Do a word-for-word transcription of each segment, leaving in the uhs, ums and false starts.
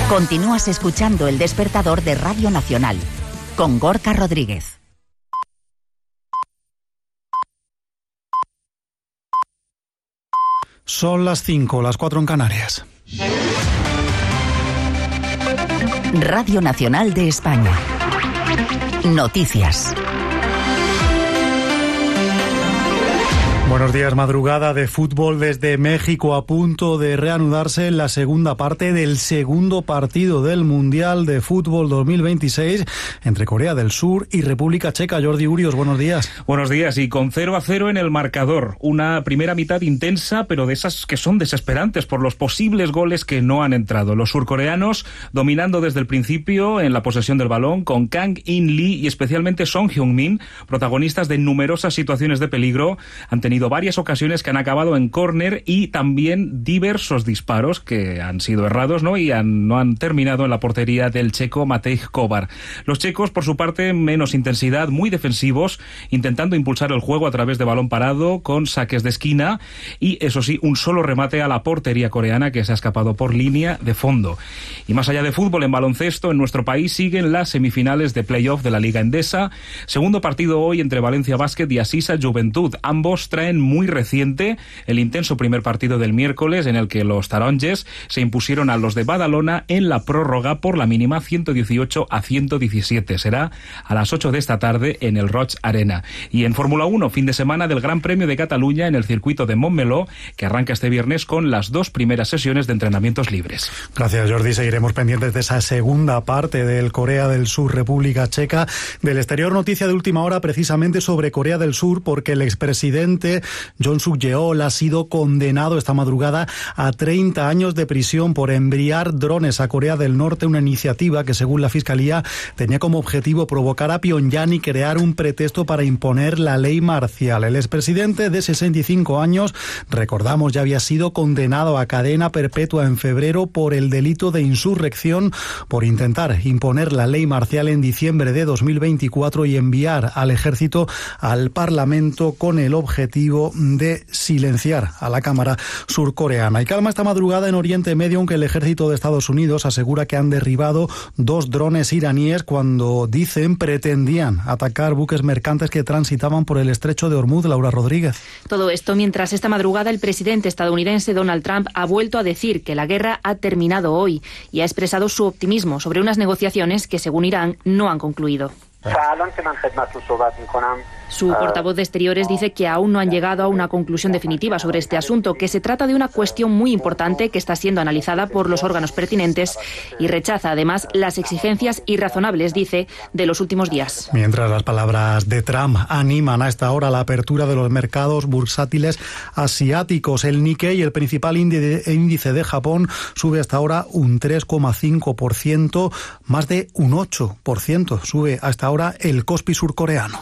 Continúas escuchando El Despertador de Radio Nacional, con Gorka Rodríguez. Son las cinco, las cuatro en Canarias. Radio Nacional de España. Noticias. Buenos días, madrugada de fútbol desde México, a punto de reanudarse la segunda parte del segundo partido del Mundial de Fútbol dos mil veintiséis entre Corea del Sur y República Checa. Jordi Urios, buenos días. Buenos días, y con cero a cero en el marcador. Una primera mitad intensa, pero de esas que son desesperantes por los posibles goles que no han entrado. Los surcoreanos dominando desde el principio en la posesión del balón, con Kang In Lee y especialmente Son Heung-min, protagonistas de numerosas situaciones de peligro. Han tenido varias ocasiones que han acabado en córner y también diversos disparos que han sido errados, ¿no? Y han, no han terminado en la portería del checo Matej Kovar. Los checos, por su parte, menos intensidad, muy defensivos, intentando impulsar el juego a través de balón parado, con saques de esquina y, eso sí, un solo remate a la portería coreana que se ha escapado por línea de fondo. Y más allá de fútbol, en baloncesto, en nuestro país siguen las semifinales de playoff de la Liga Endesa. Segundo partido hoy entre Valencia Basket y Asisa Juventud. Ambos traen muy reciente el intenso primer partido del miércoles, en el que los taronges se impusieron a los de Badalona en la prórroga por la mínima ciento dieciocho a ciento diecisiete. Será a las ocho de esta tarde en el Roig Arena. Y en Fórmula uno, fin de semana del Gran Premio de Cataluña en el circuito de Montmeló, que arranca este viernes con las dos primeras sesiones de entrenamientos libres. Gracias, Jordi. Seguiremos pendientes de esa segunda parte del Corea del Sur, República Checa. Del exterior, noticia de última hora precisamente sobre Corea del Sur, porque el expresidente Yoon Suk-yeol ha sido condenado esta madrugada a treinta años de prisión por enviar drones a Corea del Norte, una iniciativa que, según la Fiscalía, tenía como objetivo provocar a Pyongyang y crear un pretexto para imponer la ley marcial. El expresidente de sesenta y cinco años, recordamos, ya había sido condenado a cadena perpetua en febrero por el delito de insurrección, por intentar imponer la ley marcial en diciembre de dos mil veinticuatro y enviar al ejército al Parlamento con el objetivo de silenciar a la Cámara surcoreana. Y calma esta madrugada en Oriente Medio, aunque el ejército de Estados Unidos asegura que han derribado dos drones iraníes cuando, dicen, pretendían atacar buques mercantes que transitaban por el estrecho de Hormuz. Laura Rodríguez. Todo esto mientras esta madrugada el presidente estadounidense Donald Trump ha vuelto a decir que la guerra ha terminado hoy y ha expresado su optimismo sobre unas negociaciones que, según Irán, no han concluido. Su portavoz de Exteriores dice que aún no han llegado a una conclusión definitiva sobre este asunto, que se trata de una cuestión muy importante que está siendo analizada por los órganos pertinentes, y rechaza además las exigencias irrazonables, dice, de los últimos días. Mientras las palabras de Trump animan a esta hora la apertura de los mercados bursátiles asiáticos, el Nikkei, el principal índice de Japón, sube hasta ahora un tres coma cinco por ciento, más de un ocho por ciento sube hasta ahora el Kospi surcoreano.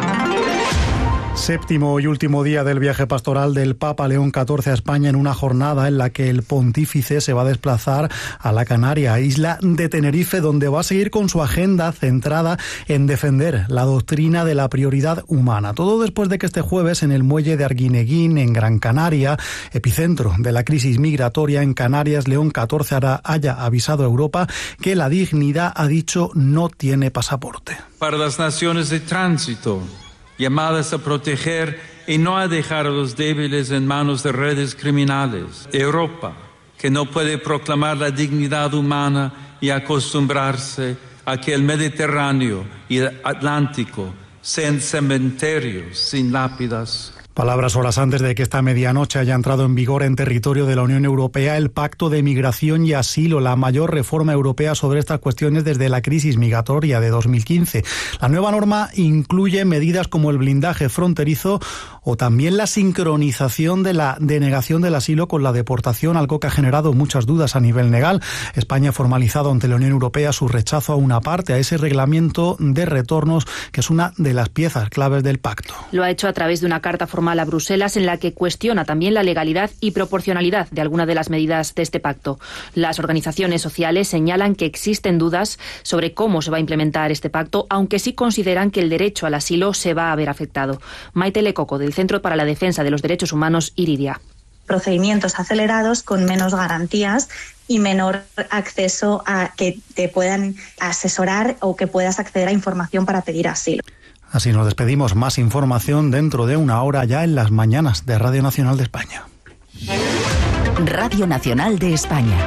Séptimo y último día del viaje pastoral del Papa León catorce a España, en una jornada en la que el pontífice se va a desplazar a la Canaria isla de Tenerife, donde va a seguir con su agenda centrada en defender la doctrina de la prioridad humana. Todo después de que este jueves, en el muelle de Arguineguín, en Gran Canaria, epicentro de la crisis migratoria en Canarias, León catorce haya avisado a Europa que la dignidad, ha dicho, no tiene pasaporte. Para las naciones de tránsito, llamadas a proteger y no a dejar a los débiles en manos de redes criminales. Europa, que no puede proclamar la dignidad humana y acostumbrarse a que el Mediterráneo y el Atlántico sean cementerios sin lápidas. Palabras horas antes de que esta medianoche haya entrado en vigor en territorio de la Unión Europea el Pacto de Migración y Asilo, la mayor reforma europea sobre estas cuestiones desde la crisis migratoria de dos mil quince. La nueva norma incluye medidas como el blindaje fronterizo o también la sincronización de la denegación del asilo con la deportación, algo que ha generado muchas dudas a nivel legal. España ha formalizado ante la Unión Europea su rechazo a una parte, a ese reglamento de retornos, que es una de las piezas claves del pacto. Lo ha hecho a través de una carta formal a Bruselas en la que cuestiona también la legalidad y proporcionalidad de algunas de las medidas de este pacto. Las organizaciones sociales señalan que existen dudas sobre cómo se va a implementar este pacto, aunque sí consideran que el derecho al asilo se va a ver afectado. Maite Lecoco, del Centro para la Defensa de los Derechos Humanos, Iridia. Procedimientos acelerados con menos garantías y menor acceso a que te puedan asesorar o que puedas acceder a información para pedir asilo. Así nos despedimos. Más información dentro de una hora ya en las mañanas de Radio Nacional de España. Radio Nacional de España.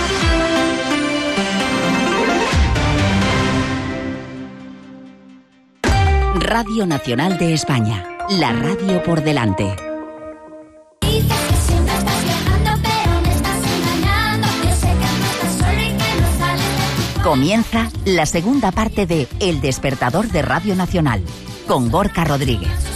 Radio Nacional de España. La radio por delante. Comienza la segunda parte de El Despertador de Radio Nacional con Gorka Rodríguez.